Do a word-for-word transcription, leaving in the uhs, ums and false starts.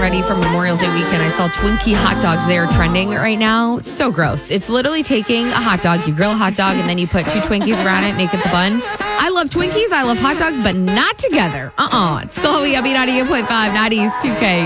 ready for Memorial Day weekend, I saw Twinkie hot dogs. They are trending right now. It's so gross. It's literally taking a hot dog, you grill a hot dog, and then you put two Twinkies around it, make it the bun. I love Twinkies. I love hot dogs, but not together. Uh-uh. It's Chloe, I'm ninety-eight point five, nineties two K.